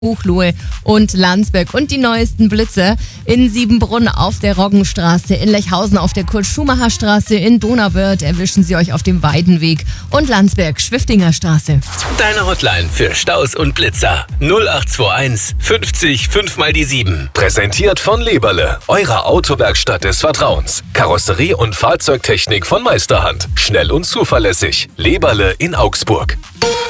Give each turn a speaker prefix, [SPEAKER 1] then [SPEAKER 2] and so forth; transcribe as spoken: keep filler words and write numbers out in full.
[SPEAKER 1] Buchloe und Landsberg und die neuesten Blitze in Siebenbrunn auf der Roggenstraße, in Lechhausen auf der Kurt-Schumacher-Straße, in Donauwörth erwischen Sie euch auf dem Weidenweg und Landsberg-Schwiftinger Straße.
[SPEAKER 2] Deine Hotline für Staus und Blitzer null acht zwei eins fünfzig fünf mal die sieben.
[SPEAKER 3] Präsentiert von Leberle, eurer Autowerkstatt des Vertrauens. Karosserie und Fahrzeugtechnik von Meisterhand. Schnell und zuverlässig. Leberle in Augsburg.